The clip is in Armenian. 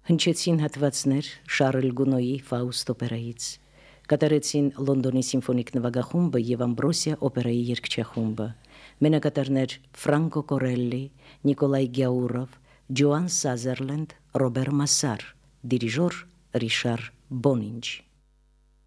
Հնչեցին հատվածներ Շարլ Գունոյի Ֆաուստ օպերայից, կատարեցին Լոնդոնի սիմֆոնիկ նվագախումբը և Ամբրոսիա օպերայի երգչախումբը, մենակատարներ Ֆրանկո Կորելլի, Նիկոլայ Գյաուրով, Ջոան Սազերլենդ, Ռոբեր Մասար, դիրիժոր Ռիշար Բոնինջ։